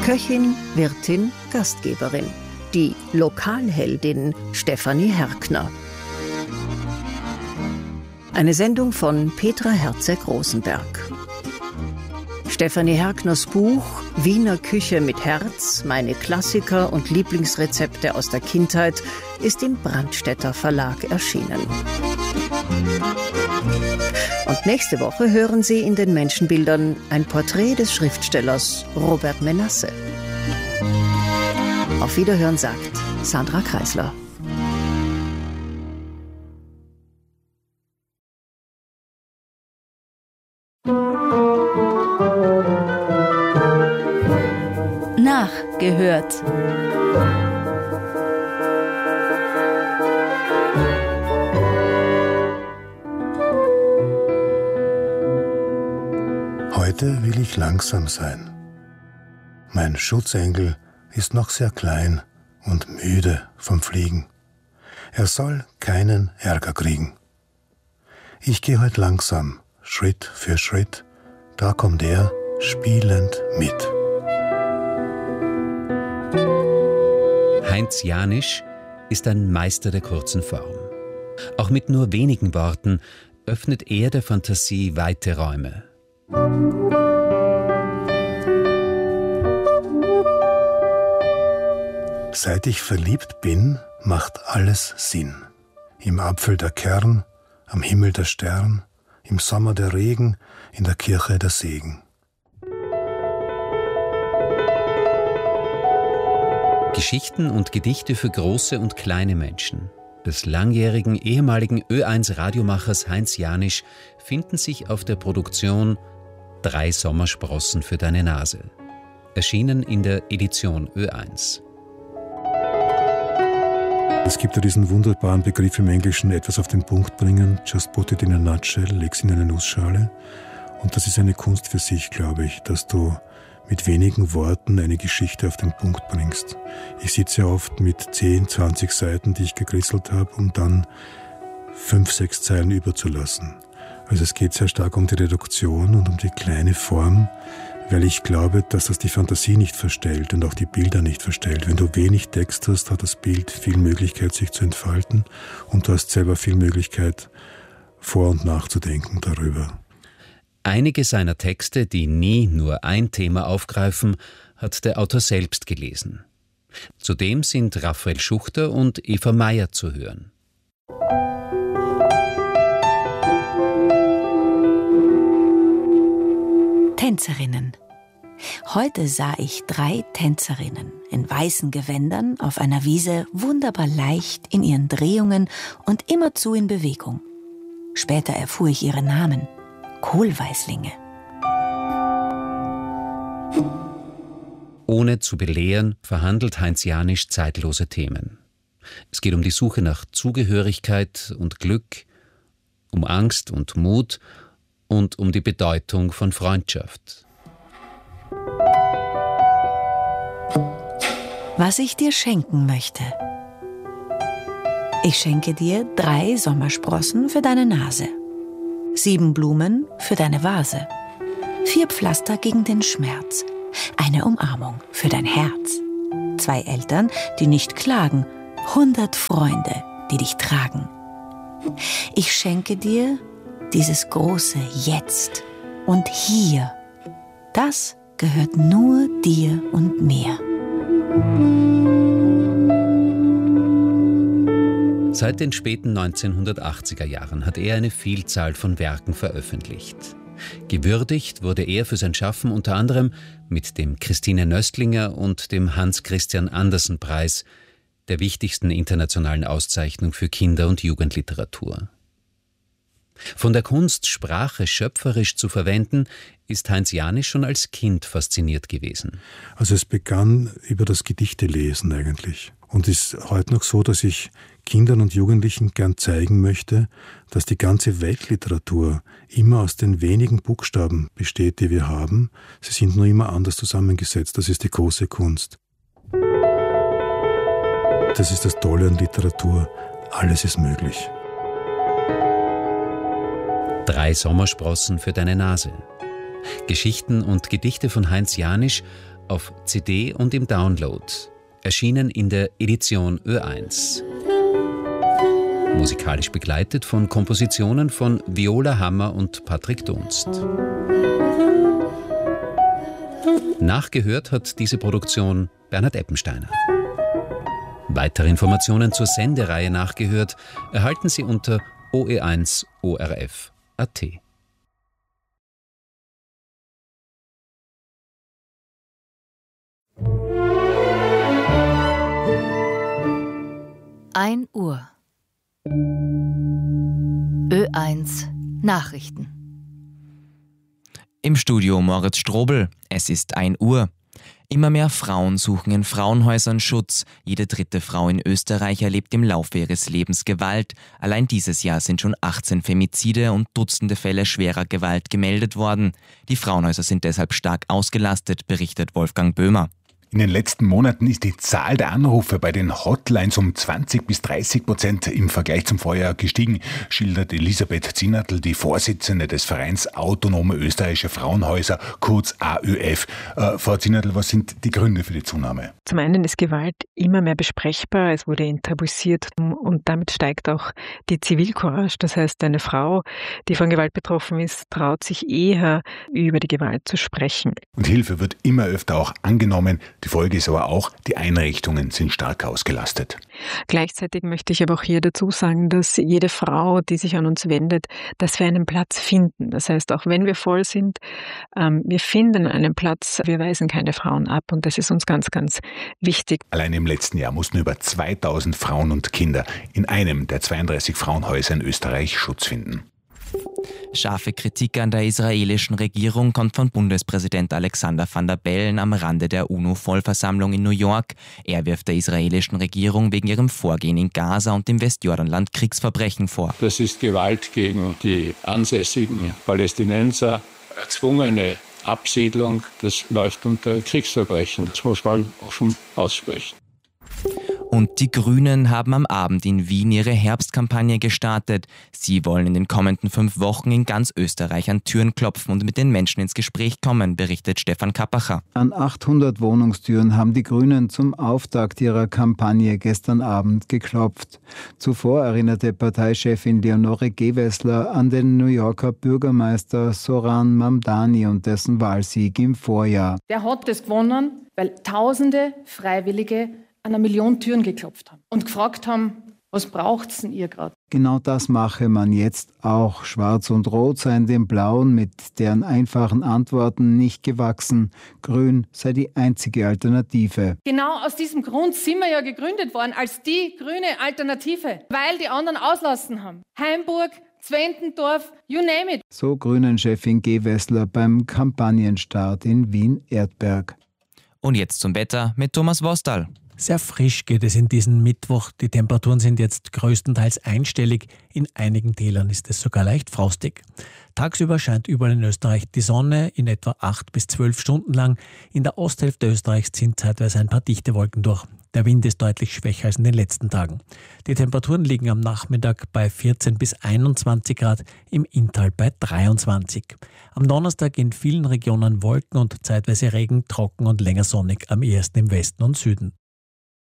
Köchin, Wirtin, Gastgeberin. Die Lokalheldin Stefanie Herkner. Eine Sendung von Petra Herzeg-Rosenberg. Stefanie Herkners Buch Wiener Küche mit Herz, meine Klassiker und Lieblingsrezepte aus der Kindheit ist im Brandstätter Verlag erschienen. Und nächste Woche hören Sie in den Menschenbildern ein Porträt des Schriftstellers Robert Menasse. Auf Wiederhören sagt Sandra Kreisler. Nachgehört. Heute will ich langsam sein. Mein Schutzengel ist noch sehr klein und müde vom Fliegen. Er soll keinen Ärger kriegen. Ich gehe heute langsam, Schritt für Schritt, da kommt er spielend mit. Heinz Janisch ist ein Meister der kurzen Form. Auch mit nur wenigen Worten öffnet er der Fantasie weite Räume. Seit ich verliebt bin, macht alles Sinn. Im Apfel der Kern, am Himmel der Stern, im Sommer der Regen, in der Kirche der Segen. Geschichten und Gedichte für große und kleine Menschen des langjährigen ehemaligen Ö1-Radiomachers Heinz Janisch finden sich auf der Produktion 3 Sommersprossen für deine Nase, erschienen in der Edition Ö1. Es gibt ja diesen wunderbaren Begriff im Englischen, etwas auf den Punkt bringen, just put it in a nutshell, leg's in eine Nussschale. Und das ist eine Kunst für sich, glaube ich, dass du mit wenigen Worten eine Geschichte auf den Punkt bringst. Ich sitze ja oft mit 10, 20 Seiten, die ich gekrisselt habe, um dann 5, 6 Zeilen überzulassen. Also es geht sehr stark um die Reduktion und um die kleine Form, weil ich glaube, dass das die Fantasie nicht verstellt und auch die Bilder nicht verstellt. Wenn du wenig Text hast, hat das Bild viel Möglichkeit, sich zu entfalten und du hast selber viel Möglichkeit, vor- und nachzudenken darüber. Einige seiner Texte, die nie nur ein Thema aufgreifen, hat der Autor selbst gelesen. Zudem sind Raphael Schuchter und Eva Meyer zu hören. Tänzerinnen. Heute sah ich 3 Tänzerinnen in weißen Gewändern auf einer Wiese wunderbar leicht in ihren Drehungen und immerzu in Bewegung. Später erfuhr ich ihre Namen. Kohlweißlinge. Ohne zu belehren, verhandelt Heinz Janisch zeitlose Themen. Es geht um die Suche nach Zugehörigkeit und Glück, um Angst und Mut und um die Bedeutung von Freundschaft. Was ich dir schenken möchte. Ich schenke dir 3 Sommersprossen für deine Nase, 7 Blumen für deine Vase, 4 Pflaster gegen den Schmerz, eine Umarmung für dein Herz, 2 Eltern, die nicht klagen, 100 Freunde, die dich tragen. Ich schenke dir dieses große Jetzt und Hier. Das gehört nur dir und mir. Seit den späten 1980er Jahren hat er eine Vielzahl von Werken veröffentlicht. Gewürdigt wurde er für sein Schaffen unter anderem mit dem Christine Nöstlinger und dem Hans-Christian Andersen-Preis, der wichtigsten internationalen Auszeichnung für Kinder- und Jugendliteratur. Von der Kunst, Sprache schöpferisch zu verwenden, ist Heinz Janisch schon als Kind fasziniert gewesen. Also es begann über das Gedichtelesen eigentlich. Und ist heute noch so, dass ich Kindern und Jugendlichen gern zeigen möchte, dass die ganze Weltliteratur immer aus den wenigen Buchstaben besteht, die wir haben. Sie sind nur immer anders zusammengesetzt. Das ist die große Kunst. Das ist das Tolle an Literatur. Alles ist möglich. 3 Sommersprossen für deine Nase. Geschichten und Gedichte von Heinz Janisch auf CD und im Download. Erschienen in der Edition Ö1. Musikalisch begleitet von Kompositionen von Viola Hammer und Patrick Dunst. Nachgehört hat diese Produktion Bernhard Eppensteiner. Weitere Informationen zur Sendereihe Nachgehört erhalten Sie unter oe1.orf.at. 1 Uhr. Ö1 Nachrichten. Im Studio Moritz Strobel. Es ist 1 Uhr. Immer mehr Frauen suchen in Frauenhäusern Schutz. Jede 3. Frau in Österreich erlebt im Laufe ihres Lebens Gewalt. Allein dieses Jahr sind schon 18 Femizide und Dutzende Fälle schwerer Gewalt gemeldet worden. Die Frauenhäuser sind deshalb stark ausgelastet, berichtet Wolfgang Böhmer. In den letzten Monaten ist die Zahl der Anrufe bei den Hotlines um 20-30% im Vergleich zum Vorjahr gestiegen, schildert Elisabeth Zinnertl, die Vorsitzende des Vereins Autonome Österreichische Frauenhäuser, kurz AÖF. Frau Zinnertl, was sind die Gründe für die Zunahme? Zum einen ist Gewalt immer mehr besprechbar, es wurde enttabuisiert und damit steigt auch die Zivilcourage. Das heißt, eine Frau, die von Gewalt betroffen ist, traut sich eher, über die Gewalt zu sprechen. Und Hilfe wird immer öfter auch angenommen. Die Folge ist aber auch, die Einrichtungen sind stark ausgelastet. Gleichzeitig möchte ich aber auch hier dazu sagen, dass jede Frau, die sich an uns wendet, dass wir einen Platz finden. Das heißt, auch wenn wir voll sind, wir finden einen Platz, wir weisen keine Frauen ab und das ist uns ganz, ganz wichtig. Allein im letzten Jahr mussten über 2000 Frauen und Kinder in einem der 32 Frauenhäuser in Österreich Schutz finden. Scharfe Kritik an der israelischen Regierung kommt von Bundespräsident Alexander Van der Bellen am Rande der UNO-Vollversammlung in New York. Er wirft der israelischen Regierung wegen ihrem Vorgehen in Gaza und im Westjordanland Kriegsverbrechen vor. Das ist Gewalt gegen die ansässigen Palästinenser, erzwungene Absiedlung, das läuft unter Kriegsverbrechen. Das muss man offen aussprechen. Und die Grünen haben am Abend in Wien ihre Herbstkampagne gestartet. Sie wollen in den kommenden 5 Wochen in ganz Österreich an Türen klopfen und mit den Menschen ins Gespräch kommen, berichtet Stefan Kappacher. An 800 Wohnungstüren haben die Grünen zum Auftakt ihrer Kampagne gestern Abend geklopft. Zuvor erinnerte Parteichefin Leonore Gewessler an den New Yorker Bürgermeister Zoran Mamdani und dessen Wahlsieg im Vorjahr. Der hat das gewonnen, weil Tausende Freiwillige an 1 Million Türen geklopft haben und gefragt haben, was braucht's denn ihr gerade? Genau das mache man jetzt auch. Schwarz und Rot seien dem Blauen mit deren einfachen Antworten nicht gewachsen. Grün sei die einzige Alternative. Genau aus diesem Grund sind wir ja gegründet worden als die grüne Alternative, weil die anderen auslassen haben. Heimburg, Zwentendorf, you name it. So Grünen-Chefin Gewessler beim Kampagnenstart in Wien-Erdberg. Und jetzt zum Wetter mit Thomas Wostal. Sehr frisch geht es in diesen Mittwoch. Die Temperaturen sind jetzt größtenteils einstellig. In einigen Tälern ist es sogar leicht frostig. Tagsüber scheint überall in Österreich die Sonne, in etwa 8 bis 12 Stunden lang. In der Osthälfte Österreichs ziehen zeitweise ein paar dichte Wolken durch. Der Wind ist deutlich schwächer als in den letzten Tagen. Die Temperaturen liegen am Nachmittag bei 14 bis 21 Grad, im Inntal bei 23. Am Donnerstag in vielen Regionen Wolken und zeitweise Regen, trocken und länger sonnig, am ehesten im Westen und Süden.